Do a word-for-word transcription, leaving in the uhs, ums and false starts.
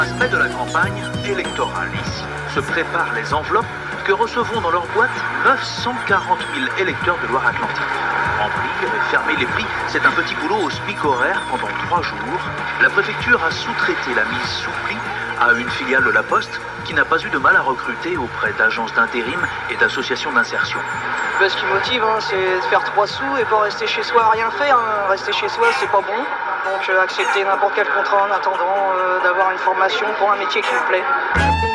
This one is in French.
Aspect de la campagne électorale ici se préparent les enveloppes que recevront dans leur boîte neuf cent quarante mille électeurs de Loire-Atlantique. Remplir et fermer les plis, c'est un petit boulot au SMIC horaire pendant trois jours. La préfecture a sous-traité la mise sous pli à une filiale de la Poste qui n'a pas eu de mal à recruter auprès d'agences d'intérim et d'associations d'insertion. Ben, ce qui motive, hein, c'est de faire trois sous et pas rester chez soi à rien faire. Hein. Rester chez soi, c'est pas bon. Donc euh, accepter n'importe quel contrat en attendant euh, d'avoir une formation pour un métier qui me plaît.